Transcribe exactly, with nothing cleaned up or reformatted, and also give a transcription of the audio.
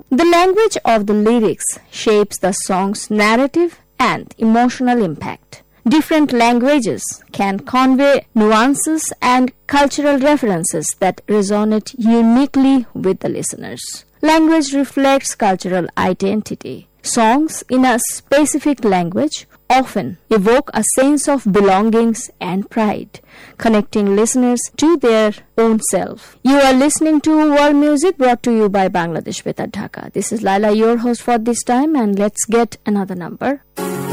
The language of the lyrics shapes the song's narrative and emotional impact. Different languages can convey nuances and cultural references that resonate uniquely with the listeners. Language reflects cultural identity. Songs in a specific language often evoke a sense of belongings and pride, connecting listeners to their own self. You are listening to World Music, brought to you by Bangladesh Betar Dhaka. This is Laila, your host for this time, and let's get another number.